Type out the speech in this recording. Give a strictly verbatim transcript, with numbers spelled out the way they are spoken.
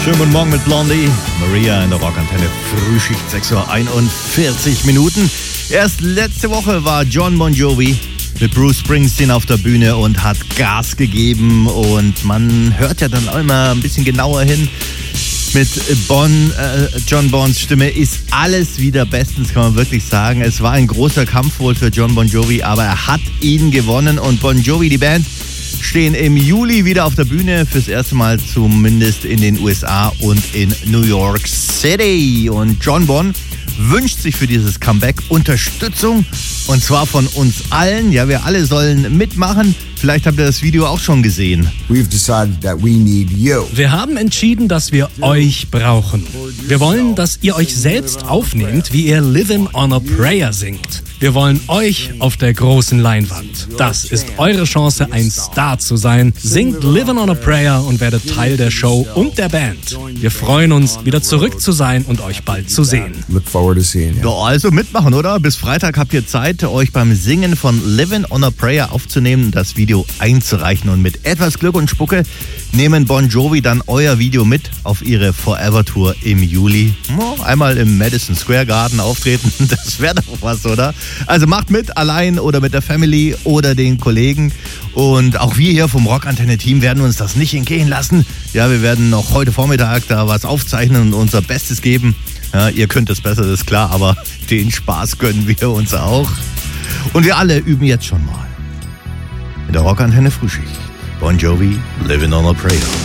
Schönen guten Morgen mit Blondie. Maria in der Rockantenne. Frühschicht, sechs Uhr einundvierzig Minuten. Erst letzte Woche war Jon Bon Jovi mit Bruce Springsteen auf der Bühne und hat Gas gegeben. Und man hört ja dann auch immer ein bisschen genauer hin. Mit Bon, äh, John Bons Stimme ist alles wieder bestens, kann man wirklich sagen. Es war ein großer Kampf wohl für Jon Bon Jovi, aber er hat ihn gewonnen. Und Bon Jovi, die Band, stehen im Juli wieder auf der Bühne, fürs erste Mal zumindest in den U S A und in New York City. Und Jon Bon wünscht sich für dieses Comeback Unterstützung, und zwar von uns allen. Ja, wir alle sollen mitmachen. Vielleicht habt ihr das Video auch schon gesehen. We've decided that we need you. Wir haben entschieden, dass wir euch brauchen. Wir wollen, dass ihr euch selbst aufnehmt, wie ihr Livin' on a Prayer singt. Wir wollen euch auf der großen Leinwand. Das ist eure Chance, ein Star zu sein. Singt Livin' on a Prayer und werdet Teil der Show und der Band. Wir freuen uns, wieder zurück zu sein und euch bald zu sehen. Look forward to seeing you. Ja, also mitmachen, oder? Bis Freitag habt ihr Zeit, euch beim Singen von Livin' on a Prayer aufzunehmen, das Video einzureichen. Und mit etwas Glück und Spucke nehmen Bon Jovi dann euer Video mit auf ihre Forever Tour im Juli. Einmal im Madison Square Garden auftreten, das wäre doch was, oder? Also macht mit, allein oder mit der Family oder den Kollegen. Und auch wir hier vom Rockantenne-Team werden uns das nicht entgehen lassen. Ja, wir werden noch heute Vormittag da was aufzeichnen und unser Bestes geben. Ja, ihr könnt es besser, das ist klar, aber den Spaß gönnen wir uns auch. Und wir alle üben jetzt schon mal. In der Rockantenne Frühschicht. Bon Jovi, Livin' on a Prayer.